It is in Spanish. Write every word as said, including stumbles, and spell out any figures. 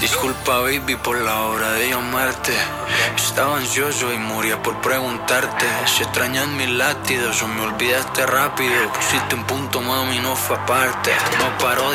Disculpa, baby, por la hora de llamarte. Estaba ansioso y moría por preguntarte si extrañas mis latidos o me olvidaste rápido. Pusiste un punto, mami, no fue aparte. No paro de